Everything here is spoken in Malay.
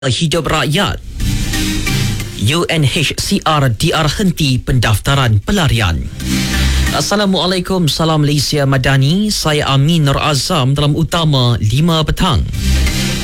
hidup rakyat. UNHCR DR henti pendaftaran pelarian. Assalamualaikum, salam Malaysia Madani. Saya Amin Nur Azam dalam Utama 5 petang.